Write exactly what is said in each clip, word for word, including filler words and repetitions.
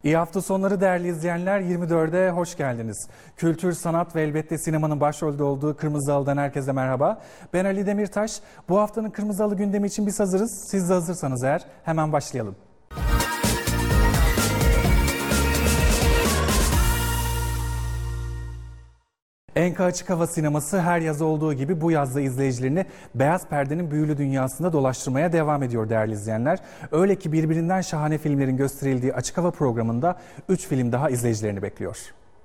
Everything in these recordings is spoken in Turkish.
İyi hafta sonları değerli izleyenler, yirmi dörde hoş geldiniz. Kültür, sanat ve elbette sinemanın başrolde olduğu Kırmızı Halı'dan herkese merhaba. Ben Ali Demirtaş. Bu haftanın Kırmızı Halı gündemi için biz hazırız. Siz de hazırsanız eğer hemen başlayalım. Enka Açık Hava Sineması her yaz olduğu gibi bu yazda izleyicilerini beyaz perdenin büyülü dünyasında dolaştırmaya devam ediyor değerli izleyenler. Öyle ki birbirinden şahane filmlerin gösterildiği Açık Hava programında üç film daha izleyicilerini bekliyor.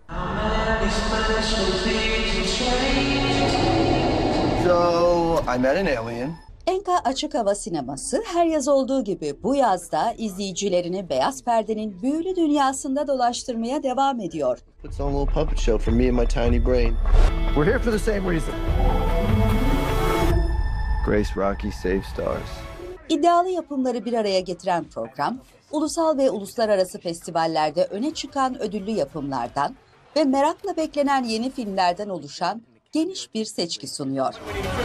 So, I met an alien. Enka Açık Hava Sineması her yaz olduğu gibi bu yazda izleyicilerini beyaz perdenin büyülü dünyasında dolaştırmaya devam ediyor. Puts on a little puppet show for me and my tiny brain. We're here for the same reason. Grace Rocky Save Stars. İddialı yapımları bir araya getiren program, ulusal ve uluslararası festivallerde öne çıkan ödüllü yapımlardan ve merakla beklenen yeni filmlerden oluşan geniş bir seçki sunuyor.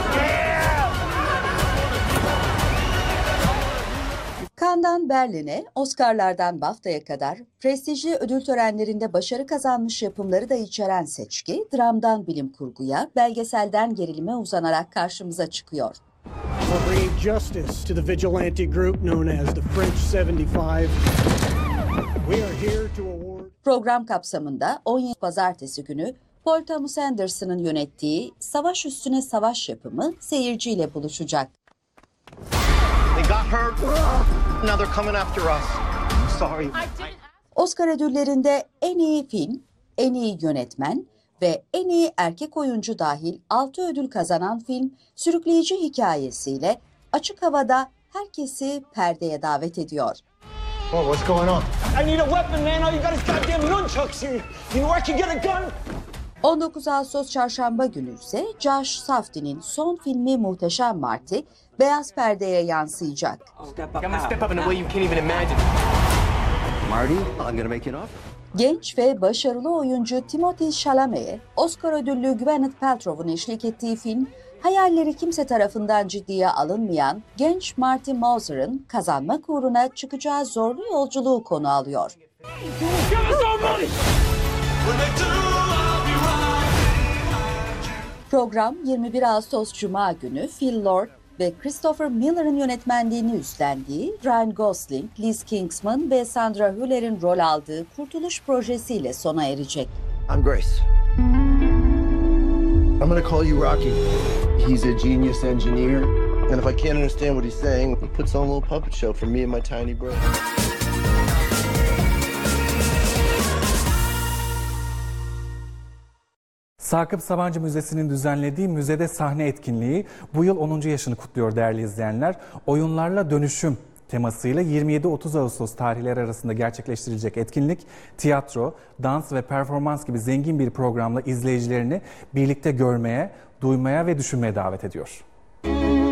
Cannes'dan Berlin'e, Oscar'lardan BAFTA'ya kadar prestijli ödül törenlerinde başarı kazanmış yapımları da içeren seçki, dramdan bilim kurguya, belgeselden gerilime uzanarak karşımıza çıkıyor. For bringing justice to the vigilante group known as the French yetmiş beş. We are here to award... Program kapsamında on yedi Pazartesi günü Paul Thomas Anderson'ın yönettiği Savaş Üstüne Savaş yapımı seyirciyle buluşacak. They got hurt. Now they're coming after us. I'm sorry. Oscar ödüllerinde en iyi film, en iyi yönetmen ve en iyi erkek oyuncu dahil altı ödül kazanan film sürükleyici hikayesiyle açık havada herkesi perdeye davet ediyor. Oh, what's going on? I need a weapon, man. All you got is goddamn nunchucks here. You know where I can get a gun? on dokuz Ağustos Çarşamba günü ise Josh Safdie'nin son filmi Muhteşem Marty beyaz perdeye yansıyacak. I'm gonna step up in a way you can't even imagine. Marty, I'm gonna make an offer. Genç ve başarılı oyuncu Timothée Chalamet'e Oscar ödüllü Gwyneth Paltrow'un eşlik ettiği film, hayalleri kimse tarafından ciddiye alınmayan genç Marty Moser'ın kazanmak uğruna çıkacağı zorlu yolculuğu konu alıyor. Program yirmi bir Ağustos Cuma günü Phil Lord ve Christopher Miller'ın yönetmenliğini üstlendiği Ryan Gosling, Liz Kingsman ve Sandra Hüller'in rol aldığı Kurtuluş projesiyle sona erecek. I'm Grace. I'm gonna call you Rocky. He's a genius engineer, and if I can't understand what he's saying, he puts on a little puppet show for me and my tiny brain. Sakıp Sabancı Müzesi'nin düzenlediği müzede sahne etkinliği bu yıl onuncu yaşını kutluyor değerli izleyenler. Oyunlarla dönüşüm temasıyla yirmi yedi otuz Ağustos tarihleri arasında gerçekleştirilecek etkinlik, tiyatro, dans ve performans gibi zengin bir programla izleyicilerini birlikte görmeye, duymaya ve düşünmeye davet ediyor.